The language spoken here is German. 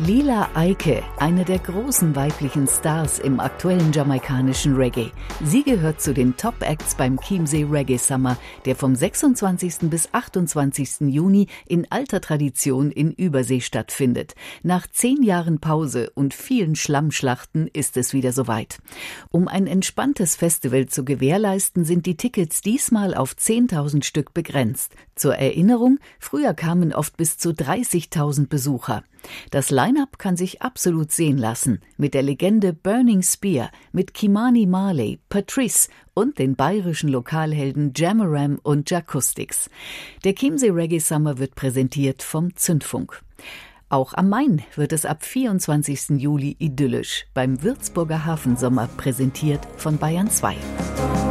Lila Eike, eine der großen weiblichen Stars im aktuellen jamaikanischen Reggae. Sie gehört zu den Top-Acts beim Chiemsee Reggae Summer, der vom 26. bis 28. Juni in alter Tradition in Übersee stattfindet. Nach 10 Jahren Pause und vielen Schlammschlachten ist es wieder soweit. Um ein entspanntes Festival zu gewährleisten, sind die Tickets diesmal auf 10.000 Stück begrenzt. Zur Erinnerung, früher kamen oft bis zu 30.000 Besucher. Das Line-Up kann sich absolut sehen lassen, mit der Legende Burning Spear, mit Kimani Marley, Patrice und den bayerischen Lokalhelden Jamaram und Jacoustics. Der Chiemsee Reggae Summer wird präsentiert vom Zündfunk. Auch am Main wird es ab 24. Juli idyllisch beim Würzburger Hafensommer präsentiert von Bayern 2.